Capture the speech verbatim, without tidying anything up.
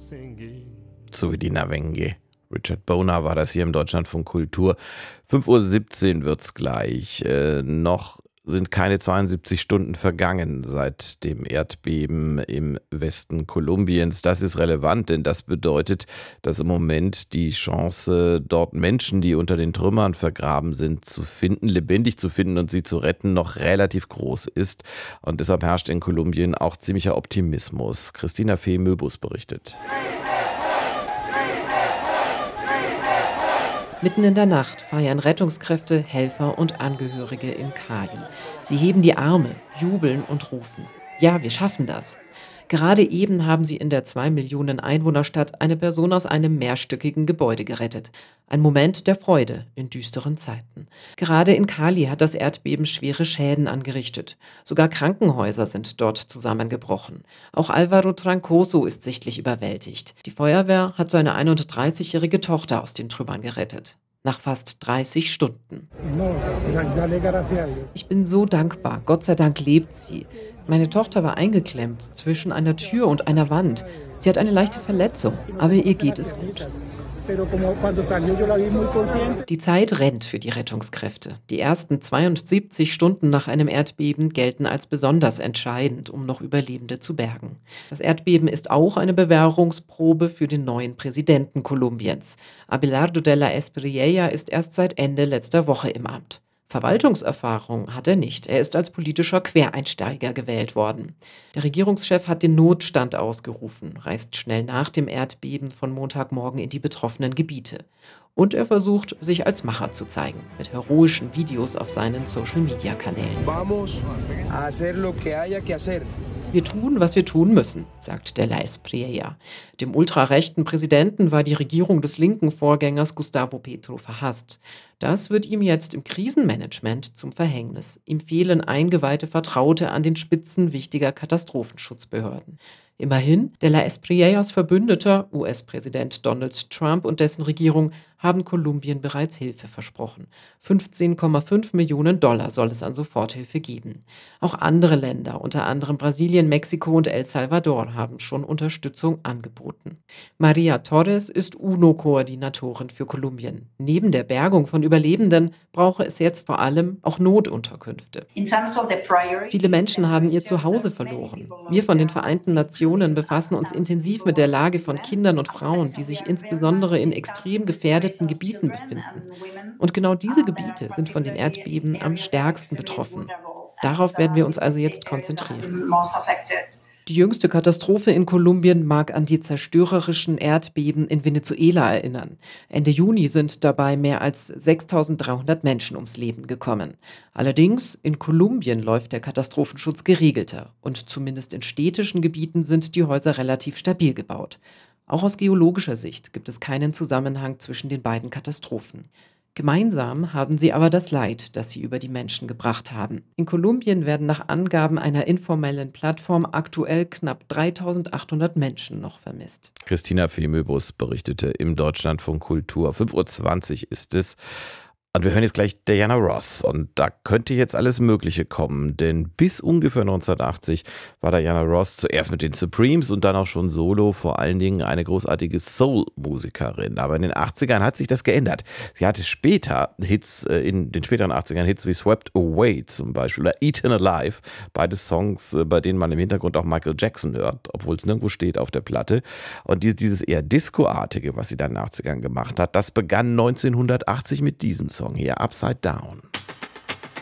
So wie die Navenge. Richard Boner war das hier im Deutschlandfunk Kultur. fünf Uhr siebzehn wird's gleich. Äh, noch sind keine zweiundsiebzig Stunden vergangen seit dem Erdbeben im Westen Kolumbiens. Das ist relevant, denn das bedeutet, dass im Moment die Chance, dort Menschen, die unter den Trümmern vergraben sind, zu finden, lebendig zu finden und sie zu retten, noch relativ groß ist. Und deshalb herrscht in Kolumbien auch ziemlicher Optimismus. Christina Fee-Möbus berichtet. Mitten in der Nacht feiern Rettungskräfte, Helfer und Angehörige in Cali. Sie heben die Arme, jubeln und rufen: Ja, wir schaffen das. Gerade eben haben sie in der zwei Millionen Einwohnerstadt eine Person aus einem mehrstöckigen Gebäude gerettet. Ein Moment der Freude in düsteren Zeiten. Gerade in Cali hat das Erdbeben schwere Schäden angerichtet. Sogar Krankenhäuser sind dort zusammengebrochen. Auch Álvaro Trancoso ist sichtlich überwältigt. Die Feuerwehr hat seine einunddreißigjährige Tochter aus den Trümmern gerettet. Nach fast dreißig Stunden. Ich bin so dankbar. Gott sei Dank lebt sie. Meine Tochter war eingeklemmt zwischen einer Tür und einer Wand. Sie hat eine leichte Verletzung, aber ihr geht es gut. Die Zeit rennt für die Rettungskräfte. Die ersten zweiundsiebzig Stunden nach einem Erdbeben gelten als besonders entscheidend, um noch Überlebende zu bergen. Das Erdbeben ist auch eine Bewährungsprobe für den neuen Präsidenten Kolumbiens. Abelardo de la Espriella ist erst seit Ende letzter Woche im Amt. Verwaltungserfahrung hat er nicht. Er ist als politischer Quereinsteiger gewählt worden. Der Regierungschef hat den Notstand ausgerufen, reist schnell nach dem Erdbeben von Montagmorgen in die betroffenen Gebiete. Und er versucht, sich als Macher zu zeigen, mit heroischen Videos auf seinen Social-Media-Kanälen. Vamos a hacer lo que haya que hacer. Wir tun, was wir tun müssen, sagt de la Espriella. Dem ultrarechten Präsidenten war die Regierung des linken Vorgängers Gustavo Petro verhasst. Das wird ihm jetzt im Krisenmanagement zum Verhängnis. Ihm fehlen eingeweihte Vertraute an den Spitzen wichtiger Katastrophenschutzbehörden. Immerhin, de la Espriellas Verbündeter, U S-Präsident Donald Trump und dessen Regierung, haben Kolumbien bereits Hilfe versprochen. fünfzehn Komma fünf Millionen Dollar soll es an Soforthilfe geben. Auch andere Länder, unter anderem Brasilien, Mexiko und El Salvador, haben schon Unterstützung angeboten. Maria Torres ist UNO-Koordinatorin für Kolumbien. Neben der Bergung von Überlebenden brauche es jetzt vor allem auch Notunterkünfte. Viele Menschen haben ihr Zuhause verloren. Wir von den Vereinten Nationen befassen uns intensiv mit der Lage von Kindern und Frauen, die sich insbesondere in extrem gefährdeten Gebieten befinden. Und genau diese Gebiete sind von den Erdbeben am stärksten betroffen. Darauf werden wir uns also jetzt konzentrieren. Die jüngste Katastrophe in Kolumbien mag an die zerstörerischen Erdbeben in Venezuela erinnern. Ende Juni sind dabei mehr als sechstausenddreihundert Menschen ums Leben gekommen. Allerdings, in Kolumbien läuft der Katastrophenschutz geregelter und zumindest in städtischen Gebieten sind die Häuser relativ stabil gebaut. Auch aus geologischer Sicht gibt es keinen Zusammenhang zwischen den beiden Katastrophen. Gemeinsam haben sie aber das Leid, das sie über die Menschen gebracht haben. In Kolumbien werden nach Angaben einer informellen Plattform aktuell knapp dreitausendachthundert Menschen noch vermisst. Christina Fee-Möbus berichtete im Deutschlandfunk Kultur. fünf Uhr zwanzig ist es. Und wir hören jetzt gleich Diana Ross und da könnte jetzt alles Mögliche kommen, denn bis ungefähr neunzehnhundertachtzig war Diana Ross zuerst mit den Supremes und dann auch schon solo vor allen Dingen eine großartige Soul-Musikerin. Aber in den achtzigern hat sich das geändert. Sie hatte später Hits, in den späteren achtzigern Hits wie Swept Away zum Beispiel oder Eaten Alive, beide Songs, bei denen man im Hintergrund auch Michael Jackson hört, obwohl es nirgendwo steht auf der Platte. Und dieses eher Disco-artige, was sie dann in den achtzigern gemacht hat, das begann neunzehnhundertachtzig mit diesem Song. Song hier, Upside Down.